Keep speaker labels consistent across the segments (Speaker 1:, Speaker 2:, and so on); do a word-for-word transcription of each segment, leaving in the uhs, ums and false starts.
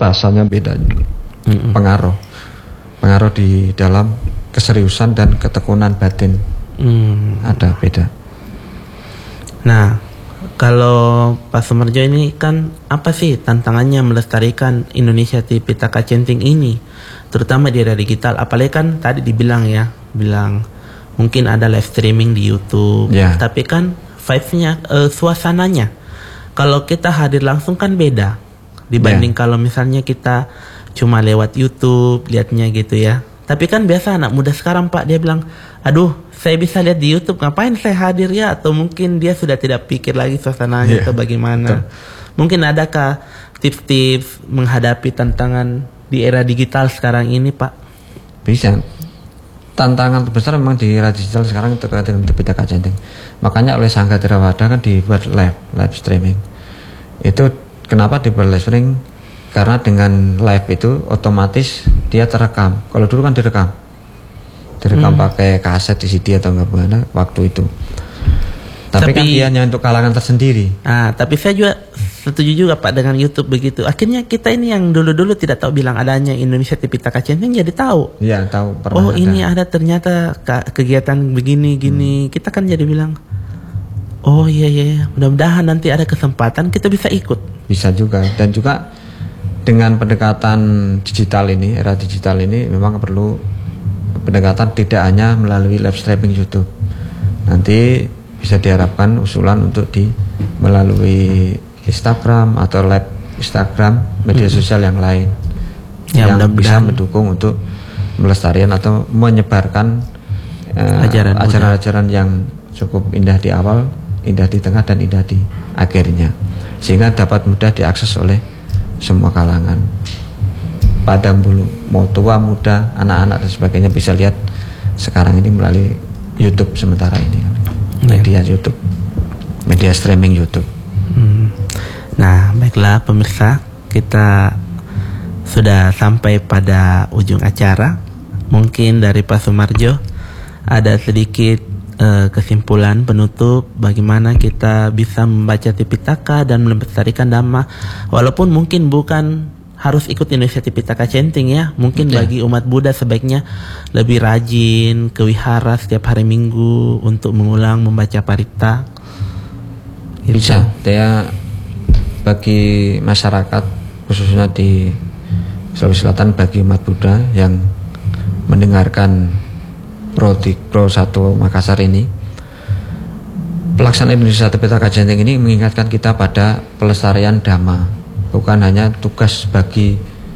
Speaker 1: rasanya beda. Mm-hmm. Pengaruh, pengaruh di dalam keseriusan dan ketekunan batin. Mm. Ada beda.
Speaker 2: Nah, kalau Pak Sumarjo ini kan apa sih tantangannya melestarikan Indonesia Tipitaka Centing ini, terutama di era digital? Apalagi kan tadi dibilang ya, bilang mungkin ada live streaming di YouTube, yeah. Tapi kan vibes-nya, uh, suasananya, kalau kita hadir langsung kan beda dibanding yeah. Kalau misalnya kita cuma lewat YouTube lihatnya gitu ya. Tapi kan biasa anak muda sekarang Pak, dia bilang, aduh saya bisa lihat di YouTube, ngapain saya hadir ya? Atau mungkin dia sudah tidak pikir lagi suasananya yeah. Atau bagaimana. Betul. Mungkin adakah tips-tips menghadapi tantangan di era digital sekarang ini Pak?
Speaker 1: Bisa. Tantangan terbesar memang di era digital sekarang terkait dengan Tipitaka Centing. Makanya oleh Sangga Theravada kan dibuat live, live streaming. Itu kenapa dibuat live streaming? Karena dengan live itu otomatis dia terekam. Kalau dulu kan direkam, direkam hmm. pakai kaset di C D atau enggak mana waktu itu. Tapi, tapi kan dia hanya untuk kalangan tersendiri.
Speaker 2: Ah, tapi saya juga setuju juga Pak dengan YouTube begitu. Akhirnya kita ini yang dulu-dulu tidak tahu bilang adanya Indonesia Tipitaka Centing jadi tahu.
Speaker 1: Iya tahu.
Speaker 2: Oh ada. Ini ada ternyata kegiatan begini gini. Hmm. Kita kan jadi bilang, oh iya iya. Mudah-mudahan nanti ada kesempatan kita bisa ikut.
Speaker 1: Bisa juga dan juga. Dengan pendekatan digital ini, era digital ini memang perlu pendekatan tidak hanya melalui live streaming YouTube. Nanti bisa diharapkan usulan untuk di melalui Instagram atau live Instagram, media hmm. sosial yang lain ya, yang bisa mendukung untuk melestarikan atau menyebarkan uh, ajaran-ajaran yang cukup indah di awal, indah di tengah dan indah di akhirnya, sehingga dapat mudah diakses oleh semua kalangan, padang bulu, mau tua muda, anak-anak dan sebagainya bisa lihat sekarang ini melalui YouTube sementara ini, media ya. YouTube, media streaming YouTube.
Speaker 2: Hmm. Nah, baiklah pemirsa, kita sudah sampai pada ujung acara. Mungkin dari Pak Sumarjo ada sedikit kesimpulan penutup bagaimana kita bisa membaca Tipitaka dan melestarikan Dhamma, walaupun mungkin bukan harus ikut Indonesia Tipitaka Centing ya, mungkin okay. Bagi umat Buddha sebaiknya lebih rajin ke wihara setiap hari Minggu untuk mengulang membaca parita gitu.
Speaker 1: Bisa ya, bagi masyarakat khususnya di Sulawesi Selatan, bagi umat Buddha yang mendengarkan Pro, Pro satu Makassar ini, pelaksanaan Indonesia Tipitaka Centing ini mengingatkan kita pada pelestarian Dhamma, bukan hanya tugas bagi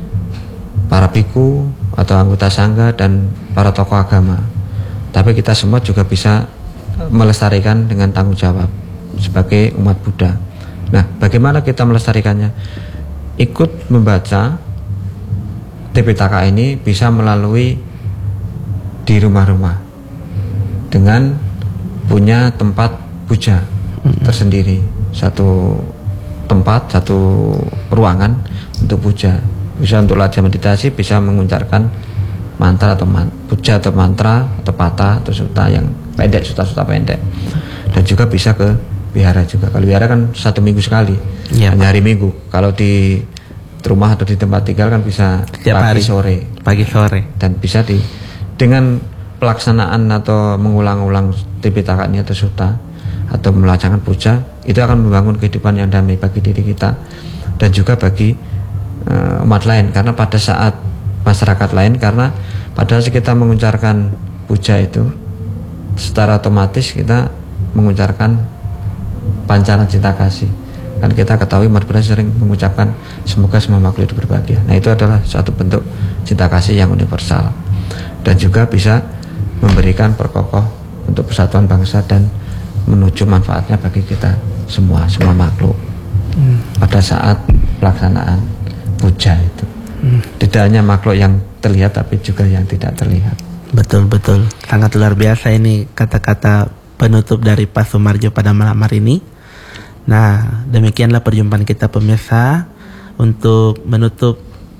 Speaker 1: para biku atau anggota sangga dan para tokoh agama, tapi kita semua juga bisa melestarikan dengan tanggung jawab sebagai umat Buddha. Nah, bagaimana kita melestarikannya? Ikut membaca Tipitaka ini bisa melalui di rumah-rumah dengan punya tempat puja tersendiri, satu tempat, satu ruangan untuk puja, bisa untuk latihan meditasi, bisa mengucapkan mantra atau man, puja atau mantra atau patah atau suta yang pendek, suta-suta pendek, dan juga bisa ke wihara juga. Kalau wihara kan satu minggu sekali, ya, hanya hari Minggu. Kalau di rumah atau di tempat tinggal kan bisa
Speaker 2: setiap
Speaker 1: pagi
Speaker 2: hari,
Speaker 1: sore,
Speaker 2: pagi sore,
Speaker 1: dan bisa di dengan pelaksanaan atau mengulang-ulang Tipitaka ini atau suta atau melaksanakan puja, itu akan membangun kehidupan yang damai bagi diri kita dan juga bagi uh, umat lain. Karena pada saat masyarakat lain, karena pada saat kita mengucapkan puja itu secara otomatis kita mengucapkan pancaran cinta kasih. Kan kita ketahui umat Buddha sering mengucapkan semoga semua makhluk hidup berbahagia. Nah, itu adalah suatu bentuk cinta kasih yang universal dan juga bisa memberikan perkokoh untuk persatuan bangsa dan menuju manfaatnya bagi kita semua, semua makhluk hmm. pada saat pelaksanaan puja itu. Hmm. Tidak hanya makhluk yang terlihat tapi juga yang tidak terlihat.
Speaker 2: Betul-betul, sangat luar biasa ini kata-kata penutup dari Pak Sumarjo pada malam hari ini. Nah, demikianlah perjumpaan kita pemirsa untuk menutup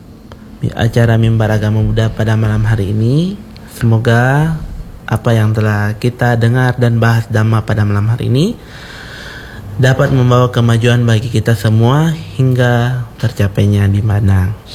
Speaker 2: acara Mimbar Agama Buddha pada malam hari ini. Semoga apa yang telah kita dengar dan bahas Dhamma pada malam hari ini dapat membawa kemajuan bagi kita semua hingga tercapainya di mana.